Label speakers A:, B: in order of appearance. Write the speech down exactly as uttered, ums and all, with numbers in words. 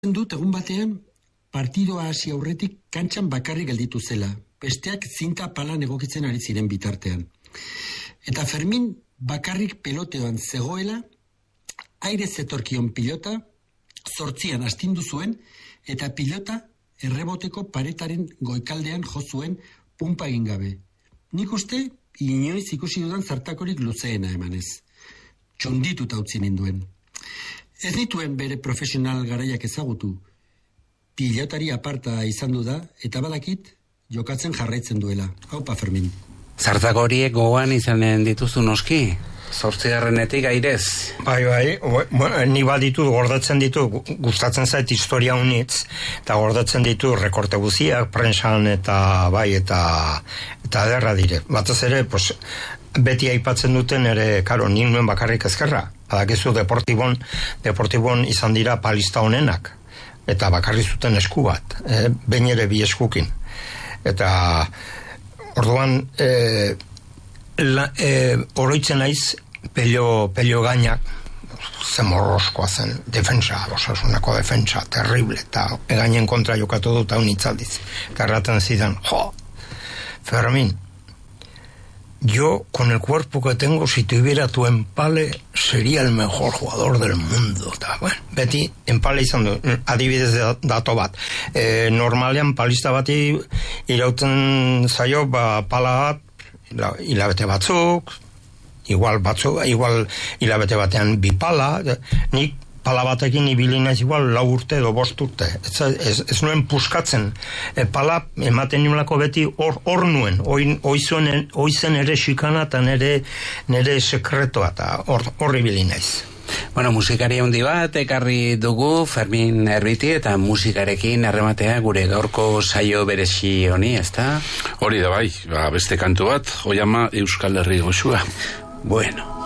A: dut egun batean partidoa hasi aurretik kantxan bakarrik gelditu zela. Besteak zinta palan egokitzen ari ziren bitartean. Eta Fermin bakarrik peloteoan zegoela, aire zetorkion pilota, zortzian astindu zuen, eta pilota erreboteko paretaren goikaldean jo zuen pumpa egin gabe. Nik uste, inoiz ikusi dudan zartakorik luzeena emanez. Txondituta utzi ninduen. Ez dituen bere profesional garaiak ezagutu. Pilotari aparta izan du da, eta badakit jokatzen jarraitzen duela. Haupa, Fermin.
B: Zartako horiek gogoan izanen dituzu noski? Zortzigarrenetik airez.
C: Bai, bai, bueno, ni baditu gordatzen ditu, gustatzen zait historia unitz, eta gordatzen ditu rekorte guziak, prensan eta bai, eta eta ederra dire. Batez ere, pues, beti aipatzen duten ere, karo, nik nuen bakarrik ezkerra. Badakizu Deportibon, Deportibon izan dira palista honenak, eta bakarri zuten esku bat, eh, behin ere bi eskukin. Eta orduan e, la, e, oroitzen naiz pelio, pelio gainak zemorroskoa zen defensa, osasunako defensa terrible, eta egainen kontra jokatu dut hau nitzaldiz, eta erraten zidan, jo, Fermin, yo con el cuerpo que tengo, si tuviera tu empale, sería el mejor jugador del mundo. Ta, bueno, beti, empale izan du, adibidez dato bat. E, normalean, palista bati irauten zaio, ba, pala bat, hilabete batzuk, igual batzuk, igual hilabete batean bi pala, nik pala batekin ibili naiz igual lau urte edo bost urte. Ez, ez, ez nuen puskatzen. E, pala ematen nolako beti hor, hor nuen. Oizen ere xikana eta nere, nere sekretoa eta hor, hor ibili naiz.
B: Bueno, musikari handi bat ekarri dugu Fermin Erbiti eta musikarekin harrematea gure gaurko saio berezi honi, ezta?
D: Hori da bai, ba, beste kantu bat, Oiama Euskal Herri goxua.
B: Bueno.